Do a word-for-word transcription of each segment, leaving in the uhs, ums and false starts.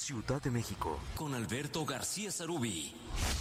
Ciudad de México, con Alberto García Sarubí.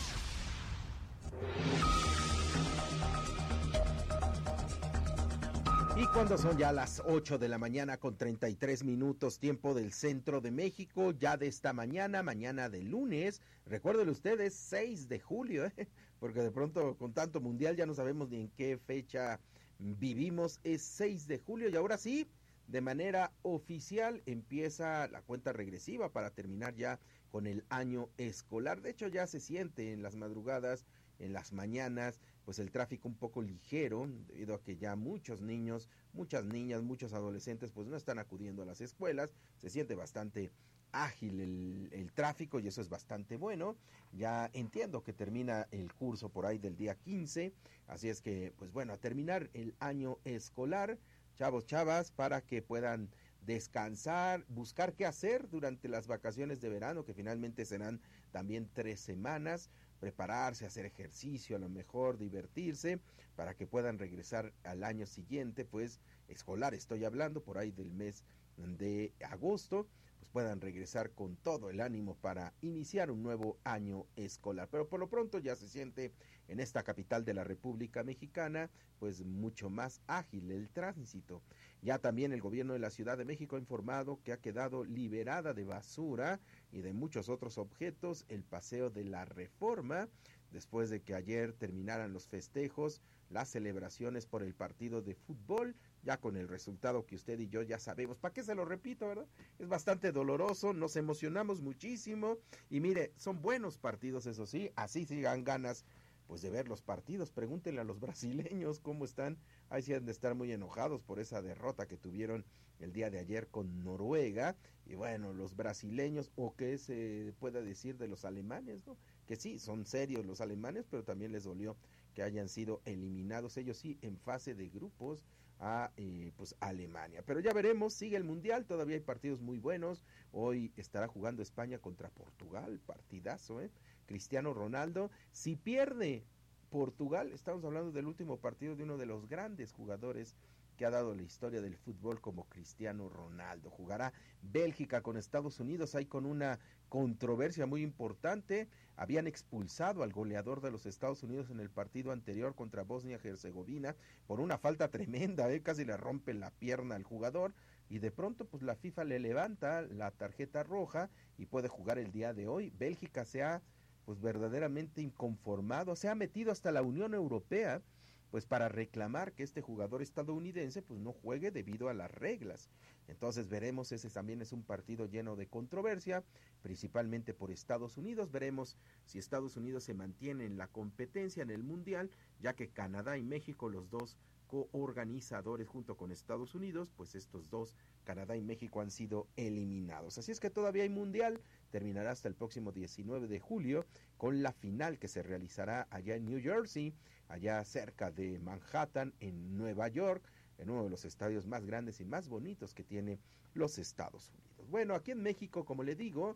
Y cuando son ya las ocho de la mañana con treinta y tres minutos, tiempo del centro de México, ya de esta mañana, mañana de lunes, recuérdenlo ustedes, seis de julio, ¿eh? Porque de pronto con tanto mundial ya no sabemos ni en qué fecha vivimos, es seis de julio y ahora sí, de manera oficial empieza la cuenta regresiva para terminar ya con el año escolar. De hecho ya se siente en las madrugadas, en las mañanas, pues el tráfico un poco ligero, debido a que ya muchos niños, muchas niñas, muchos adolescentes pues no están acudiendo a las escuelas, se siente bastante ágil el, el tráfico y eso es bastante bueno. Ya entiendo que termina el curso por ahí del día quince, así es que pues bueno, a terminar el año escolar, chavos, chavas, para que puedan descansar, buscar qué hacer durante las vacaciones de verano, que finalmente serán también tres semanas, prepararse, hacer ejercicio, a lo mejor divertirse, para que puedan regresar al año siguiente, pues escolar estoy hablando, por ahí del mes de agosto, pues puedan regresar con todo el ánimo para iniciar un nuevo año escolar. Pero por lo pronto ya se siente en esta capital de la República Mexicana, pues mucho más ágil el tránsito. Ya también el gobierno de la Ciudad de México ha informado que ha quedado liberada de basura y de muchos otros objetos el Paseo de la Reforma, después de que ayer terminaran los festejos, las celebraciones por el partido de fútbol, ya con el resultado que usted y yo ya sabemos. ¿Para qué se lo repito, verdad? Es bastante doloroso, nos emocionamos muchísimo y mire, son buenos partidos, eso sí, así sigan ganas pues de ver los partidos. Pregúntenle a los brasileños cómo están, ahí sí han de estar muy enojados por esa derrota que tuvieron el día de ayer con Noruega, y bueno, los brasileños, o qué se pueda decir de los alemanes, ¿no? Que sí, son serios los alemanes, pero también les dolió que hayan sido eliminados, ellos sí, en fase de grupos a eh, pues Alemania. Pero ya veremos, sigue el Mundial, todavía hay partidos muy buenos, hoy estará jugando España contra Portugal, partidazo, ¿eh? Cristiano Ronaldo, si pierde Portugal, estamos hablando del último partido de uno de los grandes jugadores que ha dado la historia del fútbol como Cristiano Ronaldo. Jugará Bélgica con Estados Unidos, hay con una controversia muy importante, habían expulsado al goleador de los Estados Unidos en el partido anterior contra Bosnia-Herzegovina por una falta tremenda, ¿eh? Casi le rompe la pierna al jugador, y de pronto pues la FIFA le levanta la tarjeta roja y puede jugar el día de hoy. Bélgica se ha pues verdaderamente inconformado, se ha metido hasta la Unión Europea pues para reclamar que este jugador estadounidense pues no juegue debido a las reglas. Entonces veremos, ese también es un partido lleno de controversia, principalmente por Estados Unidos. Veremos si Estados Unidos se mantiene en la competencia en el Mundial, ya que Canadá y México, los dos coorganizadores junto con Estados Unidos, pues estos dos, Canadá y México, han sido eliminados. Así es que todavía hay Mundial, terminará hasta el próximo diecinueve de julio con la final que se realizará allá en New Jersey, allá cerca de Manhattan, en Nueva York, en uno de los estadios más grandes y más bonitos que tiene los Estados Unidos. Bueno, aquí en México, como le digo,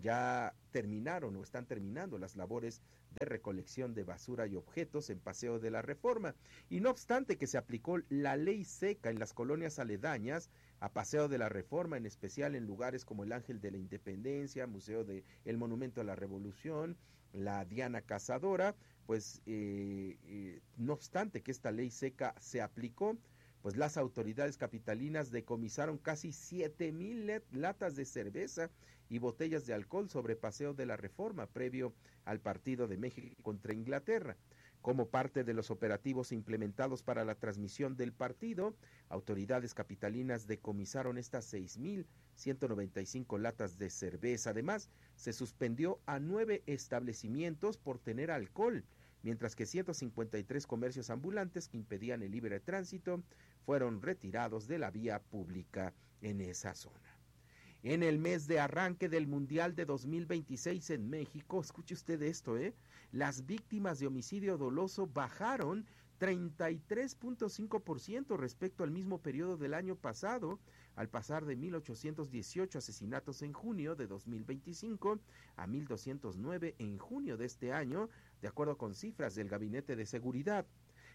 ya terminaron o están terminando las labores de recolección de basura y objetos en Paseo de la Reforma, y no obstante que se aplicó la ley seca en las colonias aledañas a Paseo de la Reforma, en especial en lugares como el Ángel de la Independencia, Museo de el Monumento a la Revolución, la Diana Cazadora, pues eh, eh, no obstante que esta ley seca se aplicó, pues las autoridades capitalinas decomisaron casi siete mil latas de cerveza y botellas de alcohol sobre Paseo de la Reforma previo al partido de México contra Inglaterra. Como parte de los operativos implementados para la transmisión del partido, autoridades capitalinas decomisaron estas seis mil ciento noventa y cinco latas de cerveza. Además, se suspendió a nueve establecimientos por tener alcohol, mientras que ciento cincuenta y tres comercios ambulantes que impedían el libre tránsito fueron retirados de la vía pública en esa zona. En el mes de arranque del Mundial de dos mil veintiséis en México, escuche usted esto, ¿eh? Las víctimas de homicidio doloso bajaron treinta y tres punto cinco por ciento respecto al mismo periodo del año pasado, al pasar de mil ochocientos dieciocho asesinatos en junio de dos mil veinticinco a mil doscientos nueve en junio de este año, de acuerdo con cifras del Gabinete de Seguridad.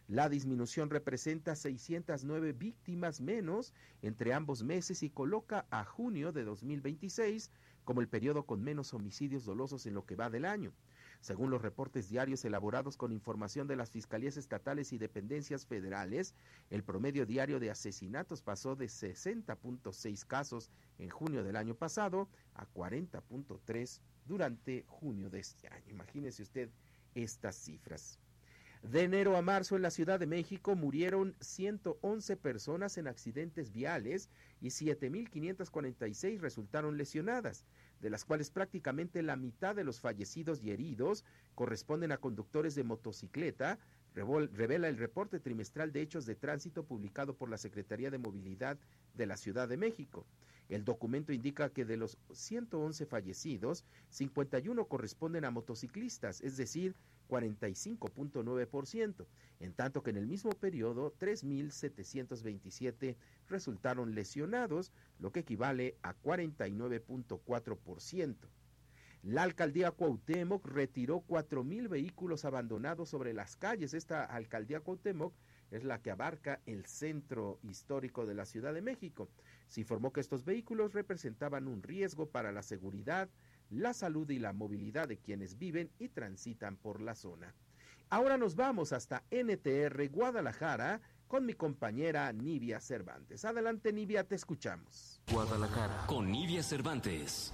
La disminución representa seiscientas nueve víctimas menos entre ambos meses y coloca a junio de dos mil veintiséis como el periodo con menos homicidios dolosos en lo que va del año. Según los reportes diarios elaborados con información de las fiscalías estatales y dependencias federales, el promedio diario de asesinatos pasó de sesenta punto seis casos en junio del año pasado a cuarenta punto tres durante junio de este año. Imagínese usted estas cifras. De enero a marzo en la Ciudad de México murieron ciento once personas en accidentes viales y siete mil quinientas cuarenta y seis resultaron lesionadas, de las cuales prácticamente la mitad de los fallecidos y heridos corresponden a conductores de motocicleta, revela el reporte trimestral de hechos de tránsito publicado por la Secretaría de Movilidad de la Ciudad de México. El documento indica que de los ciento once fallecidos, cincuenta y uno corresponden a motociclistas, es decir, cuarenta y cinco punto nueve por ciento, en tanto que en el mismo periodo tres mil setecientos veintisiete resultaron lesionados, lo que equivale a cuarenta y nueve punto cuatro por ciento. La alcaldía Cuauhtémoc retiró cuatro mil vehículos abandonados sobre las calles. Esta alcaldía Cuauhtémoc es la que abarca el centro histórico de la Ciudad de México. Se informó que estos vehículos representaban un riesgo para la seguridad, la salud y la movilidad de quienes viven y transitan por la zona. Ahora nos vamos hasta N T R Guadalajara con mi compañera Nivia Cervantes. Adelante, Nivia, te escuchamos. Guadalajara con Nivia Cervantes.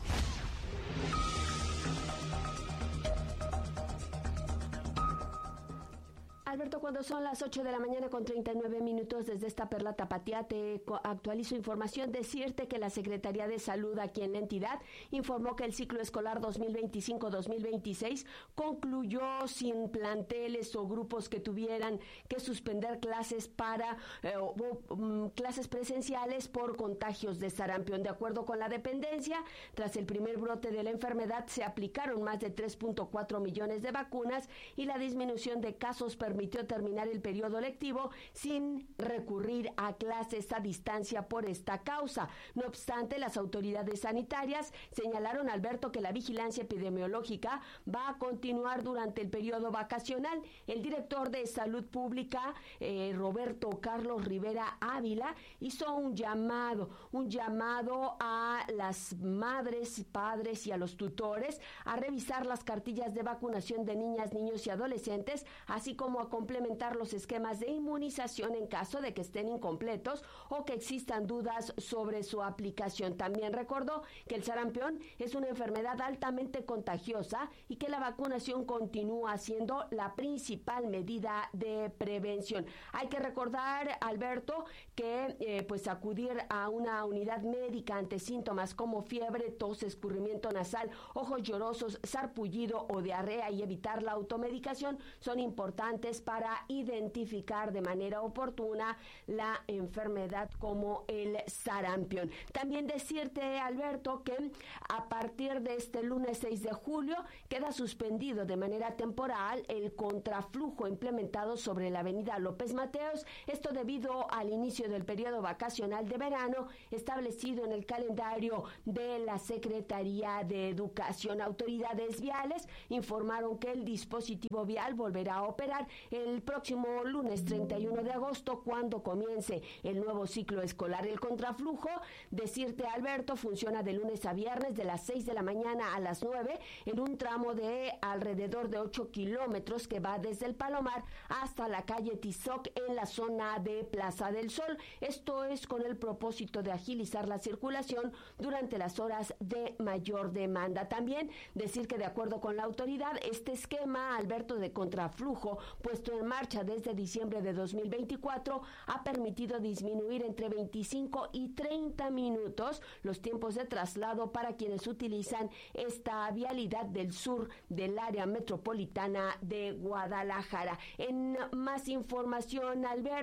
Alberto, cuando son las ocho de la mañana con treinta y nueve minutos desde esta Perla Tapatía, te actualizo información. Decirte que la Secretaría de Salud aquí en la entidad informó que el ciclo escolar dos mil veinticinco dos mil veintiséis concluyó sin planteles o grupos que tuvieran que suspender clases para eh, o, um, clases presenciales por contagios de sarampión. De acuerdo con la dependencia, tras el primer brote de la enfermedad se aplicaron más de tres punto cuatro millones de vacunas y la disminución de casos permitió terminar el periodo lectivo sin recurrir a clases a distancia por esta causa. No obstante, las autoridades sanitarias señalaron, Alberto, que la vigilancia epidemiológica va a continuar durante el periodo vacacional. El director de Salud Pública, eh, Roberto Carlos Rivera Ávila, hizo un llamado, un llamado a las madres, padres y a los tutores a revisar las cartillas de vacunación de niñas, niños y adolescentes, así como a complementar los esquemas de inmunización en caso de que estén incompletos o que existan dudas sobre su aplicación. También recordó que el sarampión es una enfermedad altamente contagiosa y que la vacunación continúa siendo la principal medida de prevención. Hay que recordar, Alberto, que eh, pues acudir a una unidad médica ante síntomas como fiebre, tos, escurrimiento nasal, ojos llorosos, sarpullido o diarrea y evitar la automedicación son importantes para identificar de manera oportuna la enfermedad como el sarampión. También decirte, Alberto, que a partir de este lunes seis de julio queda suspendido de manera temporal el contraflujo implementado sobre la avenida López Mateos, esto debido al inicio del periodo vacacional de verano establecido en el calendario de la Secretaría de Educación. Autoridades viales informaron que el dispositivo vial volverá a operar el próximo lunes treinta y uno de agosto, cuando comience el nuevo ciclo escolar. El contraflujo, decirte, Alberto, funciona de lunes a viernes de las seis de la mañana a las nueve en un tramo de alrededor de ocho kilómetros que va desde el Palomar hasta la calle Tizoc en la zona de Plaza del Sol. Esto es con el propósito de agilizar la circulación durante las horas de mayor demanda. También decir que de acuerdo con la autoridad, este esquema, Alberto, de contraflujo puesto en marcha desde diciembre de dos mil veinticuatro ha permitido disminuir entre veinticinco y treinta minutos los tiempos de traslado para quienes utilizan esta vialidad del sur del área metropolitana de Guadalajara. En más información, Alberto,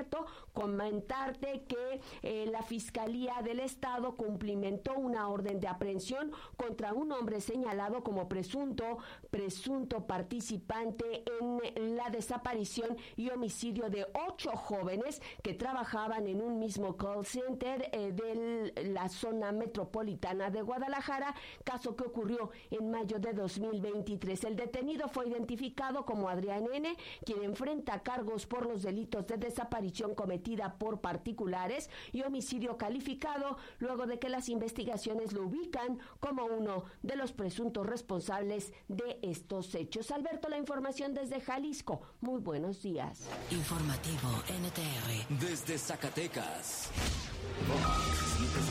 Comentarte que eh, la Fiscalía del Estado cumplimentó una orden de aprehensión contra un hombre señalado como presunto, presunto participante en la desaparición y homicidio de ocho jóvenes que trabajaban en un mismo call center eh, de la zona metropolitana de Guadalajara, caso que ocurrió en mayo de dos mil veintitrés. El detenido fue identificado como Adrián N., quien enfrenta cargos por los delitos de desaparición cometida por particulares y homicidio calificado, luego de que las investigaciones lo ubican como uno de los presuntos responsables de estos hechos. Alberto, la información desde Jalisco. Muy buenos días. Informativo N T R. Desde Zacatecas. Vox setecientos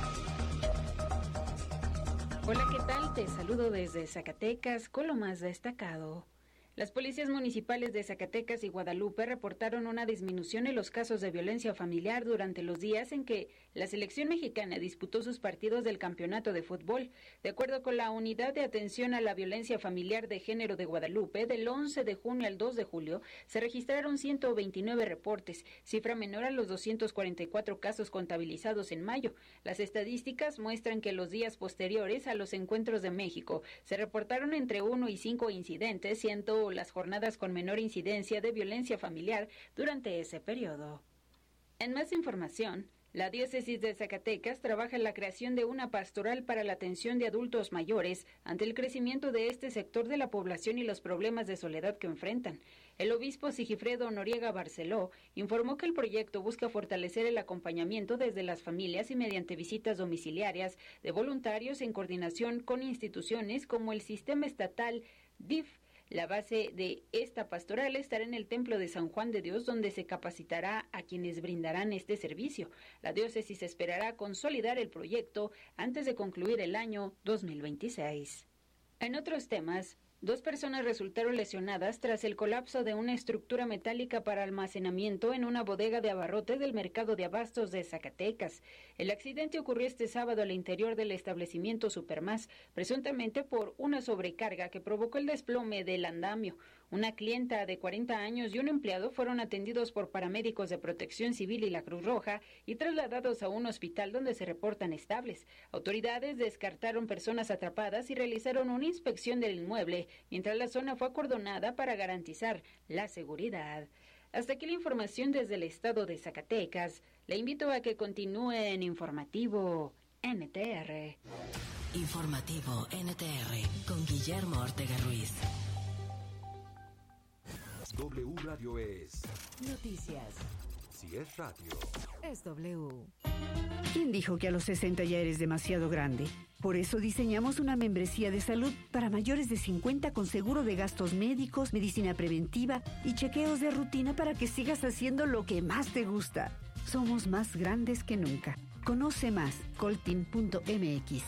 sesenta. Hola, ¿qué tal? Te saludo desde Zacatecas con lo más destacado. Las policías municipales de Zacatecas y Guadalupe reportaron una disminución en los casos de violencia familiar durante los días en que la selección mexicana disputó sus partidos del campeonato de fútbol. De acuerdo con la Unidad de Atención a la Violencia Familiar de Género de Guadalupe, del once de junio al dos de julio se registraron ciento veintinueve reportes, cifra menor a los doscientos cuarenta y cuatro casos contabilizados en mayo. Las estadísticas muestran que los días posteriores a los encuentros de México se reportaron entre uno y cinco incidentes, siendo las jornadas con menor incidencia de violencia familiar durante ese periodo. En más información, la Diócesis de Zacatecas trabaja en la creación de una pastoral para la atención de adultos mayores ante el crecimiento de este sector de la población y los problemas de soledad que enfrentan. El obispo Sigifredo Noriega Barceló informó que el proyecto busca fortalecer el acompañamiento desde las familias y mediante visitas domiciliarias de voluntarios en coordinación con instituciones como el Sistema Estatal D I F. La base de esta pastoral estará en el Templo de San Juan de Dios, donde se capacitará a quienes brindarán este servicio. La diócesis esperará consolidar el proyecto antes de concluir el año dos mil veintiséis. En otros temas, dos personas resultaron lesionadas tras el colapso de una estructura metálica para almacenamiento en una bodega de abarrotes del mercado de abastos de Zacatecas. El accidente ocurrió este sábado al interior del establecimiento Supermás, presuntamente por una sobrecarga que provocó el desplome del andamio. Una clienta de cuarenta años y un empleado fueron atendidos por paramédicos de Protección Civil y la Cruz Roja y trasladados a un hospital donde se reportan estables. Autoridades descartaron personas atrapadas y realizaron una inspección del inmueble, mientras la zona fue acordonada para garantizar la seguridad. Hasta aquí la información desde el estado de Zacatecas. Le invito a que continúe en Informativo N T R. Informativo N T R con Guillermo Ortega Ruiz. W Radio es noticias. Si es radio, es W. ¿Quién dijo que a los sesenta ya eres demasiado grande? Por eso diseñamos una membresía de salud para mayores de cincuenta con seguro de gastos médicos, medicina preventiva y chequeos de rutina para que sigas haciendo lo que más te gusta. Somos más grandes que nunca. Conoce más, coltin punto m x.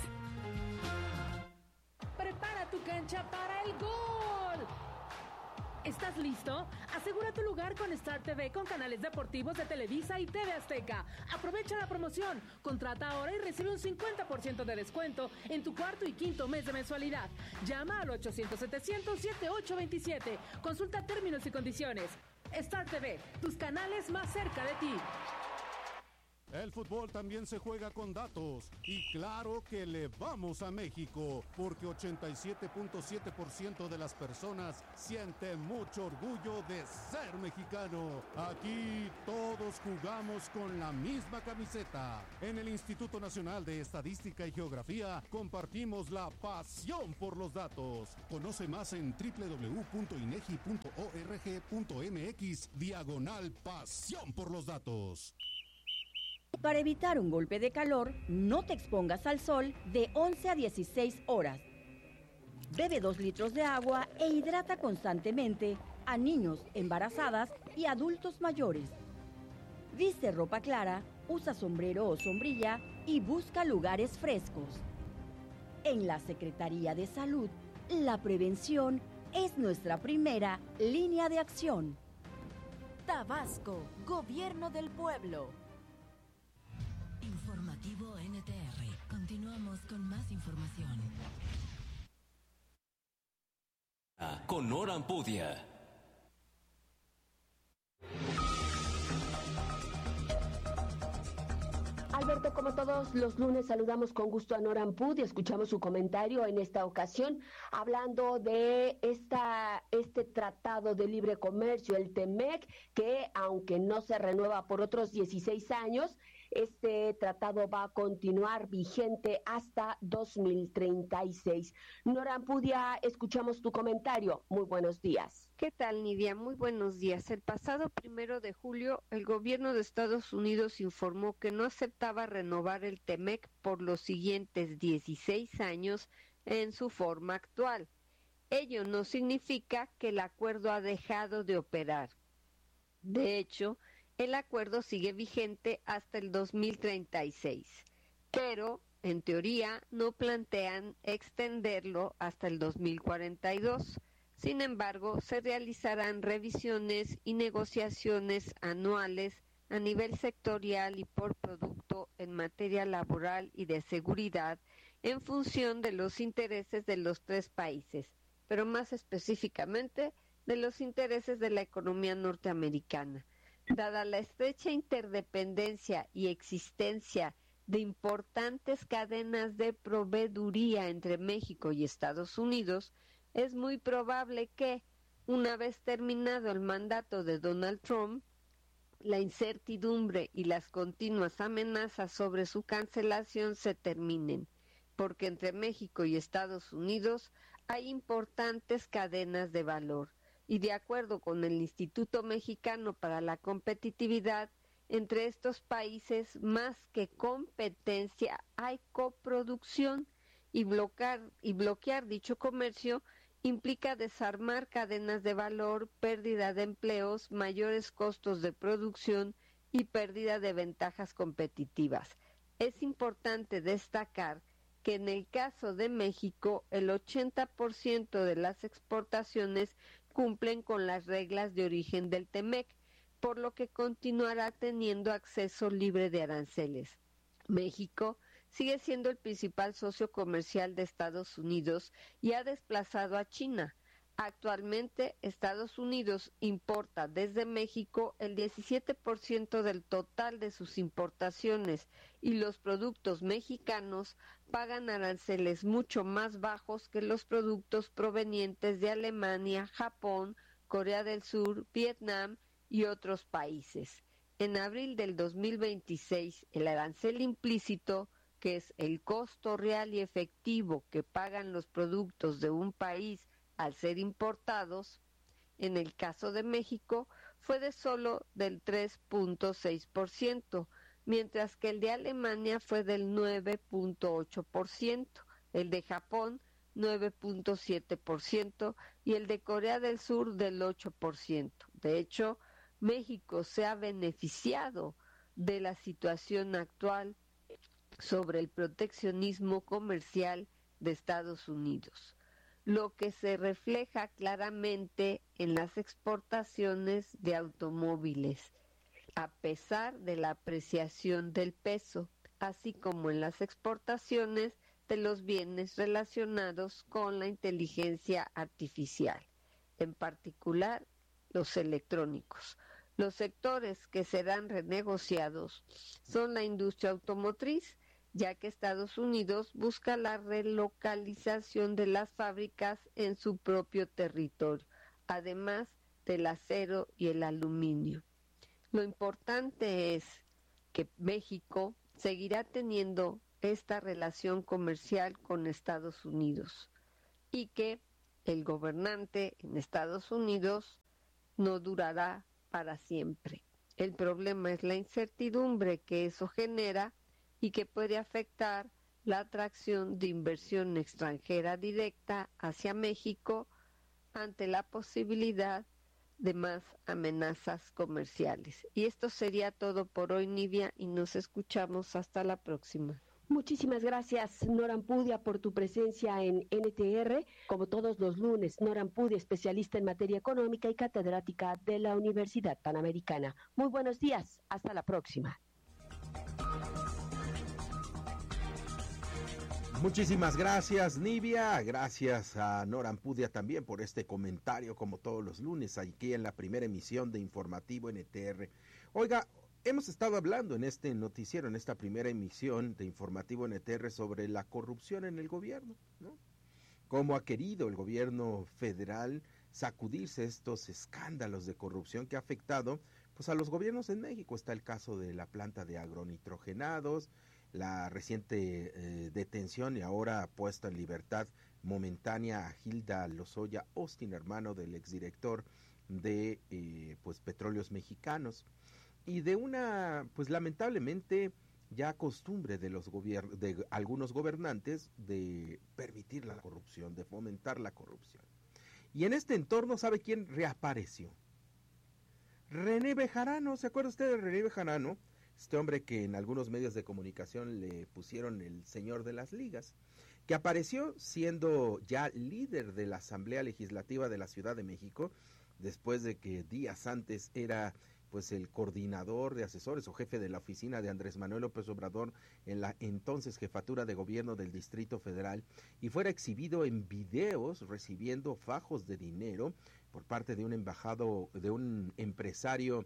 Prepara tu cancha para el gol. ¿Estás listo? Asegura tu lugar con Star T V con canales deportivos de Televisa y T V Azteca. Aprovecha la promoción. Contrata ahora y recibe un cincuenta por ciento de descuento en tu cuarto y quinto mes de mensualidad. Llama al ochocientos setecientos setenta y ocho veintisiete. Consulta términos y condiciones. Star T V, tus canales más cerca de ti. El fútbol también se juega con datos y claro que le vamos a México porque ochenta y siete punto siete por ciento de las personas sienten mucho orgullo de ser mexicano. Aquí todos jugamos con la misma camiseta. En el Instituto Nacional de Estadística y Geografía compartimos la pasión por los datos. Conoce más en doble u doble u doble u punto inegi punto org punto m x diagonal pasión por los datos. Para evitar un golpe de calor, no te expongas al sol de once a dieciséis horas. Bebe dos litros de agua e hidrata constantemente a niños, embarazadas y adultos mayores. Viste ropa clara, usa sombrero o sombrilla y busca lugares frescos. En la Secretaría de Salud, la prevención es nuestra primera línea de acción. Tabasco, Gobierno del Pueblo. Informativo N T R. Continuamos con más información. Con Nora Ampudia. parte, como todos los lunes, saludamos con gusto a Nora Ampud y escuchamos su comentario en esta ocasión, hablando de esta, este tratado de libre comercio, el TEMEC, que aunque no se renueva por otros dieciséis años, este tratado va a continuar vigente hasta dos mil treinta y seis. Nora Ampudia, escuchamos tu comentario. Muy buenos días. ¿Qué tal, Nidia? Muy buenos días. El pasado primero de julio, el gobierno de Estados Unidos informó que no aceptaba renovar el TEMEC por los siguientes dieciséis años en su forma actual. Ello no significa que el acuerdo ha dejado de operar. De hecho, el acuerdo sigue vigente hasta el dos mil treinta y seis, pero en teoría no plantean extenderlo hasta el dos mil cuarenta y dos. Sin embargo, se realizarán revisiones y negociaciones anuales a nivel sectorial y por producto en materia laboral y de seguridad en función de los intereses de los tres países, pero más específicamente de los intereses de la economía norteamericana. Dada la estrecha interdependencia y existencia de importantes cadenas de proveeduría entre México y Estados Unidos, es muy probable que, una vez terminado el mandato de Donald Trump, la incertidumbre y las continuas amenazas sobre su cancelación se terminen, porque entre México y Estados Unidos hay importantes cadenas de valor. Y de acuerdo con el Instituto Mexicano para la Competitividad, entre estos países, más que competencia, hay coproducción, y bloquear, y bloquear dicho comercio implica desarmar cadenas de valor, pérdida de empleos, mayores costos de producción y pérdida de ventajas competitivas. Es importante destacar que en el caso de México, el ochenta por ciento de las exportaciones cumplen con las reglas de origen del TEMEC, por lo que continuará teniendo acceso libre de aranceles. México sigue siendo el principal socio comercial de Estados Unidos y ha desplazado a China. Actualmente, Estados Unidos importa desde México el diecisiete por ciento del total de sus importaciones y los productos mexicanos pagan aranceles mucho más bajos que los productos provenientes de Alemania, Japón, Corea del Sur, Vietnam y otros países. En abril del dos mil veintiséis, el arancel implícito, que es el costo real y efectivo que pagan los productos de un país al ser importados, en el caso de México, fue de solo del tres punto seis por ciento, mientras que el de Alemania fue del nueve punto ocho por ciento, el de Japón nueve punto siete por ciento y el de Corea del Sur del ocho por ciento. De hecho, México se ha beneficiado de la situación actual sobre el proteccionismo comercial de Estados Unidos, lo que se refleja claramente en las exportaciones de automóviles, a pesar de la apreciación del peso, así como en las exportaciones de los bienes relacionados con la inteligencia artificial, en particular los electrónicos. Los sectores que serán renegociados son la industria automotriz, ya que Estados Unidos busca la relocalización de las fábricas en su propio territorio, además del acero y el aluminio. Lo importante es que México seguirá teniendo esta relación comercial con Estados Unidos y que el gobernante en Estados Unidos no durará para siempre. El problema es la incertidumbre que eso genera y que puede afectar la atracción de inversión extranjera directa hacia México ante la posibilidad de más amenazas comerciales. Y esto sería todo por hoy, Nidia, y nos escuchamos hasta la próxima. Muchísimas gracias, Nora Ampudia, por tu presencia en N T R. Como todos los lunes, Nora Ampudia, especialista en materia económica y catedrática de la Universidad Panamericana. Muy buenos días, hasta la próxima. Muchísimas gracias, Nidia. Gracias a Nora Ampudia también por este comentario, como todos los lunes, aquí en la primera emisión de Informativo N T R. Oiga, hemos estado hablando en este noticiero, en esta primera emisión de Informativo N T R sobre la corrupción en el gobierno, ¿no? Cómo ha querido el gobierno federal sacudirse estos escándalos de corrupción que ha afectado pues a los gobiernos en México. Está el caso de la planta de agronitrogenados, la reciente eh, detención y ahora puesta en libertad momentánea a Hilda Lozoya Austin, hermano del exdirector de eh, pues Petróleos Mexicanos, y de una pues lamentablemente ya costumbre de los gobiernos, de algunos gobernantes, de permitir la corrupción, de fomentar la corrupción. Y en este entorno, ¿sabe quién reapareció? René Bejarano. ¿Se acuerda usted de René Bejarano? Este hombre que en algunos medios de comunicación le pusieron el señor de las ligas, que apareció siendo ya líder de la Asamblea Legislativa de la Ciudad de México, después de que días antes era pues el coordinador de asesores o jefe de la oficina de Andrés Manuel López Obrador en la entonces jefatura de gobierno del Distrito Federal, y fuera exhibido en videos recibiendo fajos de dinero por parte de un embajado, de un empresario,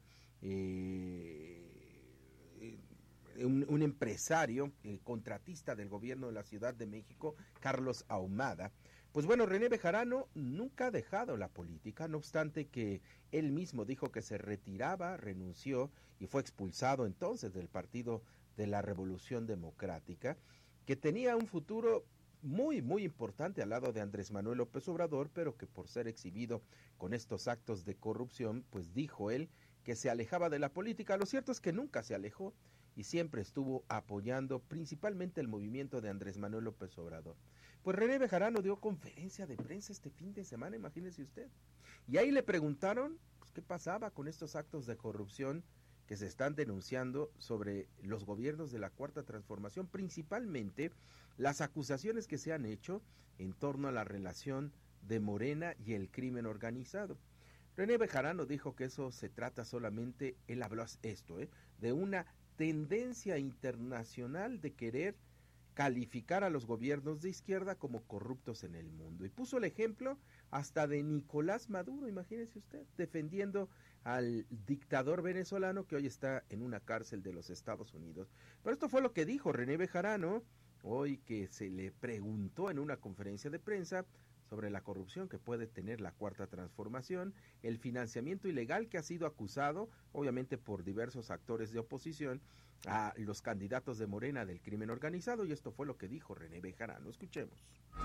eh, un, un empresario eh, contratista del gobierno de la Ciudad de México, Carlos Ahumada. Pues bueno, René Bejarano nunca ha dejado la política, no obstante que él mismo dijo que se retiraba, renunció y fue expulsado entonces del Partido de la Revolución Democrática, que tenía un futuro muy, muy importante al lado de Andrés Manuel López Obrador, pero que por ser exhibido con estos actos de corrupción, pues dijo él que se alejaba de la política. Lo cierto es que nunca se alejó y siempre estuvo apoyando principalmente el movimiento de Andrés Manuel López Obrador. Pues René Bejarano dio conferencia de prensa este fin de semana, imagínese usted. Y ahí le preguntaron pues, qué pasaba con estos actos de corrupción que se están denunciando sobre los gobiernos de la Cuarta Transformación, principalmente las acusaciones que se han hecho en torno a la relación de Morena y el crimen organizado. René Bejarano dijo que eso se trata solamente, él habló esto, ¿eh? de una tendencia internacional de querer calificar a los gobiernos de izquierda como corruptos en el mundo. Y puso el ejemplo hasta de Nicolás Maduro, imagínese usted, defendiendo al dictador venezolano que hoy está en una cárcel de los Estados Unidos. Pero esto fue lo que dijo René Bejarano, hoy que se le preguntó en una conferencia de prensa sobre la corrupción que puede tener la Cuarta Transformación, el financiamiento ilegal que ha sido acusado, obviamente por diversos actores de oposición, a los candidatos de Morena del crimen organizado, y esto fue lo que dijo René Bejarano. Escuchemos.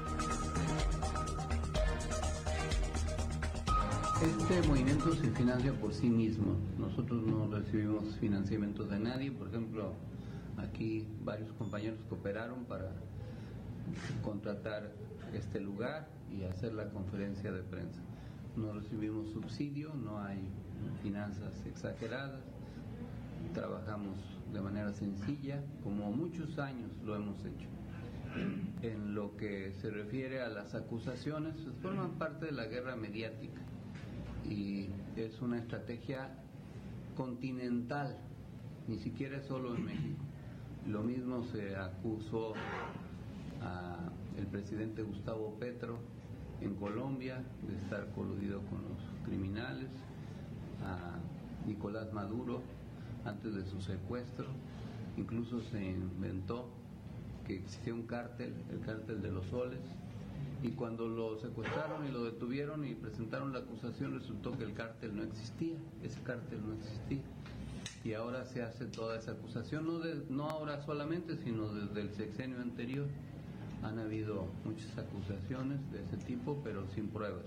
Este movimiento se financia por sí mismo. Nosotros no recibimos financiamientos de nadie. Por ejemplo, aquí varios compañeros cooperaron para contratar este lugar y hacer la conferencia de prensa. No recibimos subsidio, no hay finanzas exageradas, trabajamos de manera sencilla, como muchos años lo hemos hecho. En lo que se refiere a las acusaciones, pues forman parte de la guerra mediática y es una estrategia continental, ni siquiera es solo en México. Lo mismo se acusó a el presidente Gustavo Petro en Colombia de estar coludido con los criminales, a Nicolás Maduro antes de su secuestro, incluso se inventó que existía un cártel, el cártel de los soles, y cuando lo secuestraron y lo detuvieron y presentaron la acusación, resultó que el cártel no existía, ese cártel no existía, y ahora se hace toda esa acusación, no, de, no ahora solamente, sino desde el sexenio anterior. Han habido muchas acusaciones de ese tipo, pero sin pruebas.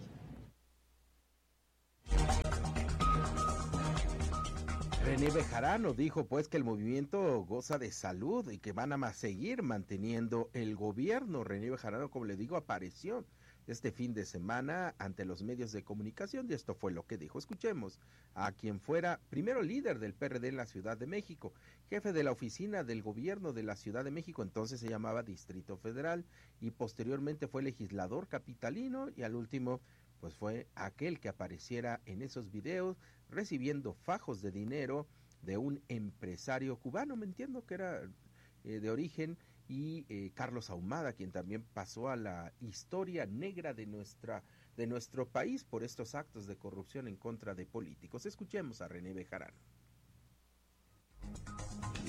René Bejarano dijo pues que el movimiento goza de salud y que van a seguir manteniendo el gobierno. René Bejarano, como le digo, apareció este fin de semana ante los medios de comunicación y esto fue lo que dijo. Escuchemos a quien fuera primero líder del P R D en la Ciudad de México, jefe de la oficina del gobierno de la Ciudad de México, entonces se llamaba Distrito Federal, y posteriormente fue legislador capitalino, y al último pues fue aquel que apareciera en esos videos recibiendo fajos de dinero de un empresario cubano, me entiendo que era eh, de origen, y eh, Carlos Ahumada, quien también pasó a la historia negra de nuestra de nuestro país por estos actos de corrupción en contra de políticos. Escuchemos a René Bejarano.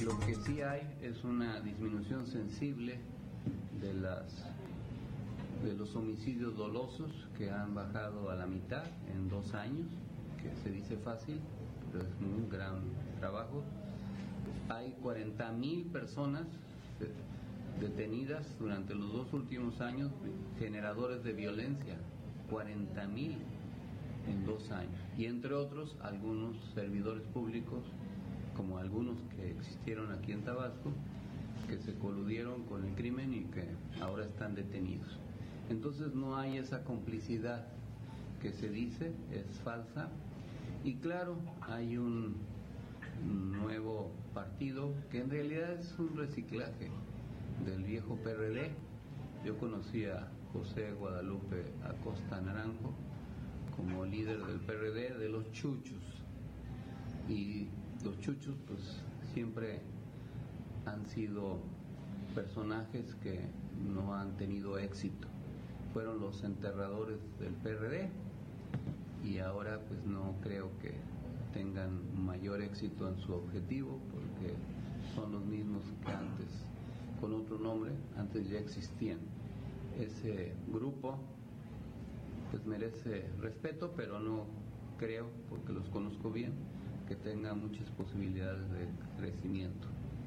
Lo que sí hay es una disminución sensible de las de los homicidios dolosos, que han bajado a la mitad en dos años, que se dice fácil, pero es un gran trabajo. Hay cuarenta mil personas detenidas durante los dos últimos años, generadores de violencia, cuarenta mil en dos años, y entre otros algunos servidores públicos, como algunos que existieron aquí en Tabasco, que se coludieron con el crimen y que ahora están detenidos. Entonces no hay esa complicidad que se dice, es falsa. Y claro, hay un nuevo partido que en realidad es un reciclaje del viejo P R D. Yo conocí a José Guadalupe Acosta Naranjo como líder del P R D de los Chuchos, y los Chuchos pues siempre han sido personajes que no han tenido éxito. Fueron los enterradores del P R D y ahora pues no creo que tengan mayor éxito en su objetivo, porque son los mismos que antes, con otro nombre, antes ya existían. Ese grupo pues merece respeto, pero no creo, porque los conozco bien, que tenga muchas posibilidades de crecimiento.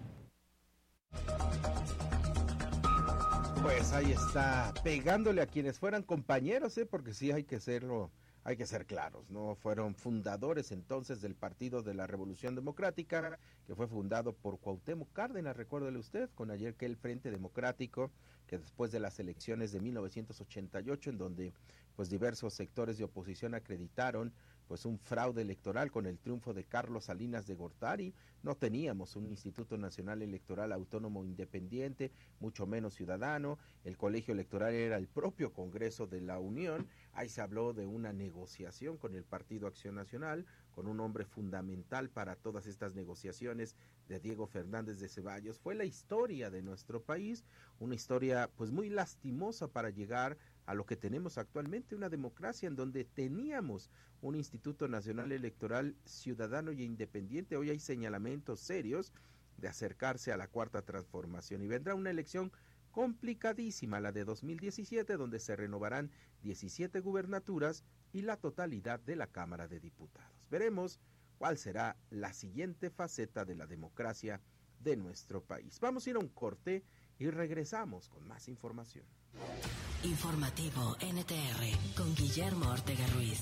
Pues ahí está, pegándole a quienes fueran compañeros, ¿eh? Porque sí hay que serlo, hay que ser claros, ¿no? Fueron fundadores entonces del Partido de la Revolución Democrática, que fue fundado por Cuauhtémoc Cárdenas, recuérdele usted, con ayer que el Frente Democrático, que después de las elecciones de mil novecientos ochenta y ocho, en donde pues diversos sectores de oposición acreditaron pues un fraude electoral con el triunfo de Carlos Salinas de Gortari, no teníamos un Instituto Nacional Electoral Autónomo Independiente, mucho menos ciudadano, el colegio electoral era el propio Congreso de la Unión, ahí se habló de una negociación con el Partido Acción Nacional, con un hombre fundamental para todas estas negociaciones de Diego Fernández de Ceballos. Fue la historia de nuestro país, una historia pues muy lastimosa para llegar a lo que tenemos actualmente, una democracia en donde teníamos un Instituto Nacional Electoral ciudadano y independiente. Hoy hay señalamientos serios de acercarse a la Cuarta Transformación y vendrá una elección complicadísima, la de dos mil diecisiete, donde se renovarán diecisiete gubernaturas y la totalidad de la Cámara de Diputados. Veremos cuál será la siguiente faceta de la democracia de nuestro país. Vamos a ir a un corte y regresamos con más información. Informativo N T R con Guillermo Ortega Ruiz.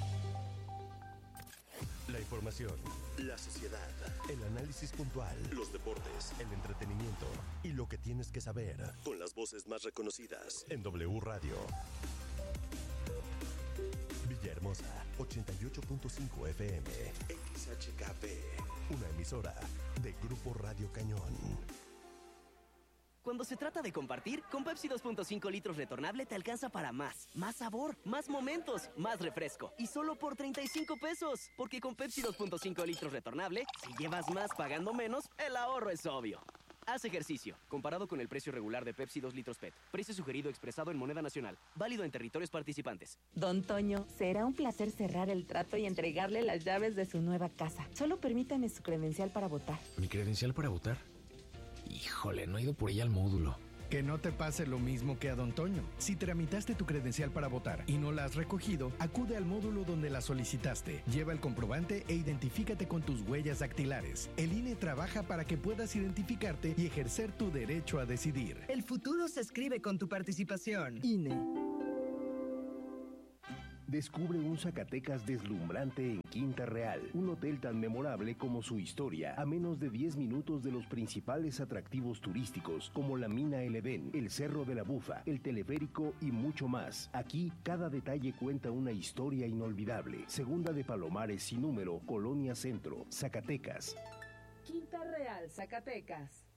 La información, la sociedad, el análisis puntual, los deportes, el entretenimiento y lo que tienes que saber con las voces más reconocidas en W Radio. Villahermosa, ochenta y ocho punto cinco F M, X H K P, una emisora de Grupo Radio Cañón. Cuando se trata de compartir, con Pepsi dos punto cinco litros retornable te alcanza para más. Más sabor, más momentos, más refresco. Y solo por treinta y cinco pesos. Porque con Pepsi dos punto cinco litros retornable, si llevas más pagando menos, el ahorro es obvio. Haz ejercicio. Comparado con el precio regular de Pepsi dos litros P E T. Precio sugerido expresado en moneda nacional. Válido en territorios participantes. Don Toño, será un placer cerrar el trato y entregarle las llaves de su nueva casa. Solo permítame su credencial para votar. ¿Mi credencial para votar? Híjole, no he ido por ella al módulo. Que no te pase lo mismo que a Don Toño. Si tramitaste tu credencial para votar y no la has recogido, acude al módulo donde la solicitaste. Lleva el comprobante e identifícate con tus huellas dactilares. El I N E trabaja para que puedas identificarte y ejercer tu derecho a decidir. El futuro se escribe con tu participación. I N E. Descubre un Zacatecas deslumbrante en Quinta Real, un hotel tan memorable como su historia, a menos de diez minutos de los principales atractivos turísticos como la Mina El Edén, el Cerro de la Bufa, el teleférico y mucho más. Aquí, cada detalle cuenta una historia inolvidable. Segunda de Palomares sin número, Colonia Centro, Zacatecas. Quinta Real, Zacatecas.